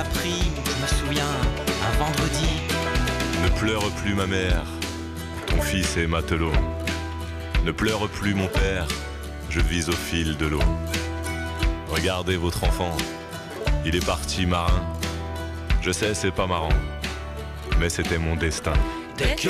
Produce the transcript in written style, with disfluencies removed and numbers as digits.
appris, je me souviens, un vendredi. Ne pleure plus ma mère, ton fils est matelot. Ne pleure plus mon père, je vis au fil de l'eau. Regardez votre enfant, il est parti marin. Je sais, c'est pas marrant, mais c'était mon destin. Dès que